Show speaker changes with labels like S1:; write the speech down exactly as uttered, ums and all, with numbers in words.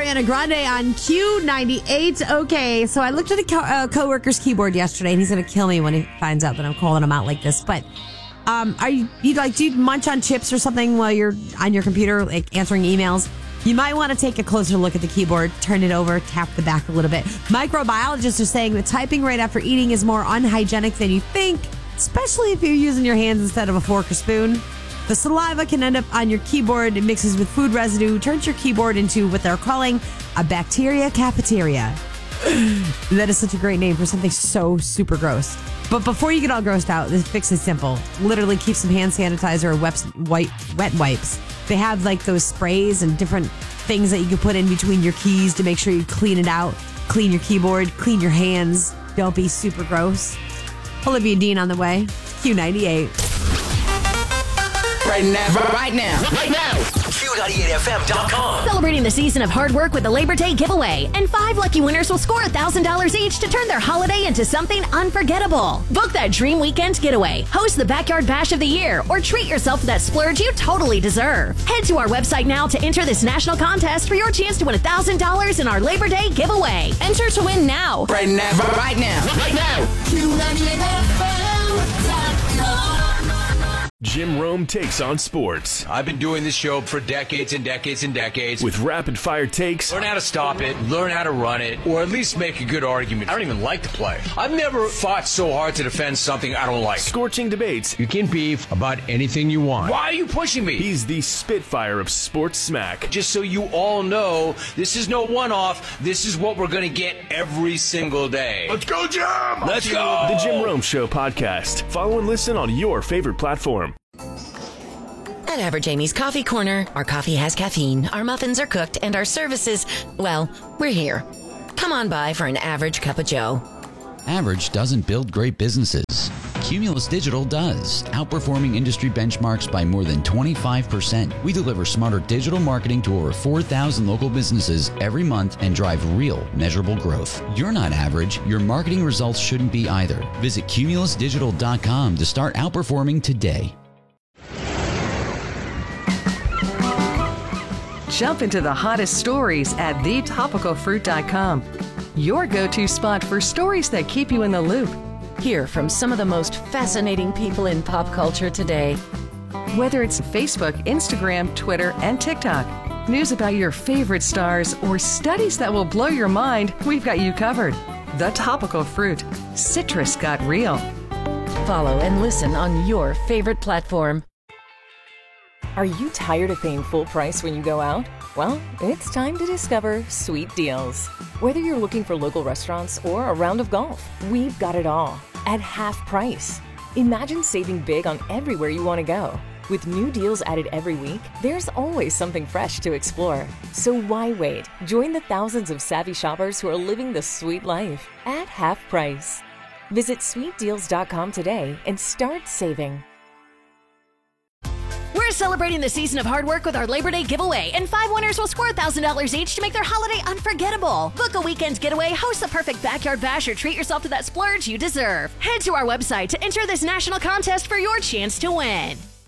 S1: Ariana Grande on Q ninety-eight. Okay, so I looked at a co- uh, coworker's keyboard yesterday, and he's going to kill me when he finds out that I'm calling him out like this. But um, are you, you like, do you munch on chips or something while you're on your computer, like answering emails? You might want to take a closer look at the keyboard, turn it over, tap the back a little bit. Microbiologists are saying that typing right after eating is more unhygienic than you think, especially if you're using your hands instead of a fork or spoon. The saliva can end up on your keyboard. It mixes with food residue, turns your keyboard into what they're calling a bacteria cafeteria. That is such a great name for something so super gross. But before you get all grossed out, this fix is simple. Literally keep some hand sanitizer or wet, white, wet wipes. They have like those sprays and different things that you can put in between your keys to make sure you clean it out. Clean your keyboard, clean your hands. Don't be super gross. Olivia Dean on the way. Q ninety-eight.
S2: Right now, right now, right now. Q ninety-eight F M dot com.
S3: Celebrating the season of hard work with the Labor Day giveaway. And five lucky winners will score one thousand dollars each to turn their holiday into something unforgettable. Book that dream weekend getaway, host the Backyard Bash of the Year, or treat yourself to that splurge you totally deserve. Head to our website now to enter this national contest for your chance to win one thousand dollars in our Labor Day giveaway. Enter to win now.
S2: Right now, right now, right now. Q ninety-eight F M dot com.
S4: Jim Rome takes on sports.
S5: I've been doing this show for decades and decades and decades.
S4: With rapid-fire takes.
S5: Learn how to stop it, learn how to run it, or at least make a good argument. I don't even like the play. I've never fought so hard to defend something I don't like.
S4: Scorching debates.
S5: You can beef about anything you want. Why are you pushing me?
S4: He's the Spitfire of sports smack.
S5: Just so you all know, this is no one-off. This is what we're going to get every single day.
S4: Let's go, Jim!
S5: Let's go!
S4: The Jim Rome Show podcast. Follow and listen on your favorite platform.
S6: At Average Amy's Coffee Corner, our coffee has caffeine, our muffins are cooked, and our services, well, we're here. Come on by for an average cup of joe.
S7: Average doesn't build great businesses. Cumulus Digital does, outperforming industry benchmarks by more than twenty-five percent. We deliver smarter digital marketing to over four thousand local businesses every month and drive real, measurable growth. You're not average. Your marketing results shouldn't be either. Visit cumulus digital dot com to start outperforming today.
S8: Jump into the hottest stories at the topical fruit dot com. Your go-to spot for stories that keep you in the loop.
S6: Hear from some of the most fascinating people in pop culture today.
S8: Whether it's Facebook, Instagram, Twitter, and TikTok, news about your favorite stars, or studies that will blow your mind, we've got you covered. The Topical Fruit. Citrus got real.
S6: Follow and listen on your favorite platform.
S9: Are you tired of paying full price when you go out? Well, it's time to discover Sweet Deals. Whether you're looking for local restaurants or a round of golf, we've got it all at half price. Imagine saving big on everywhere you want to go. With new deals added every week, there's always something fresh to explore. So why wait? Join the thousands of savvy shoppers who are living the sweet life at half price. Visit sweet deals dot com today and start saving.
S3: We're celebrating the season of hard work with our Labor Day giveaway, and five winners will score one thousand dollars each to make their holiday unforgettable. Book a weekend getaway, host the perfect backyard bash, or treat yourself to that splurge you deserve. Head to our website to enter this national contest for your chance to win.